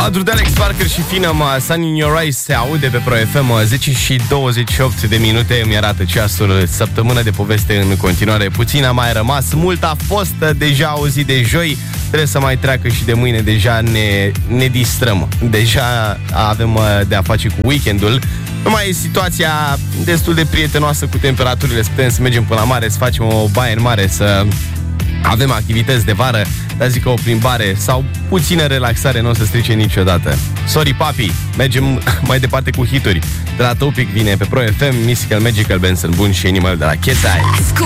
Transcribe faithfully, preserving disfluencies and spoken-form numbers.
Adru de Alex Parker și Finăm, Sun in Your Eyes se aude pe Pro F M. Zece și douăzeci și opt de minute îmi arată ceasul. Săptămână de poveste în continuare. Puțin a mai rămas, mult a fost deja o zi de joi. Trebuie să mai treacă și de mâine. Deja ne, ne distrăm. Deja avem de a face cu weekendul. Numai e situația destul de prietenoasă cu temperaturile. Putem să mergem până la mare, să facem o baie în mare, să avem activități de vară, dar zic că o plimbare sau puțină relaxare nu o să strice niciodată. Sorry, papi, mergem mai departe cu hituri. De la Topic vine pe Pro F M, Mystical Magical Benson Bun și Animal de la Cat Eye.